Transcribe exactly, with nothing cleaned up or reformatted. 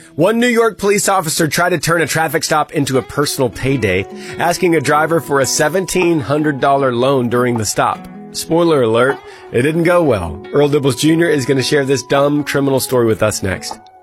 One New York police officer tried to turn a traffic stop into a personal payday, asking a driver for a seventeen hundred dollars loan during the stop. Spoiler alert, it didn't go well. Earl Dibbles Junior is going to share this dumb criminal story with us next.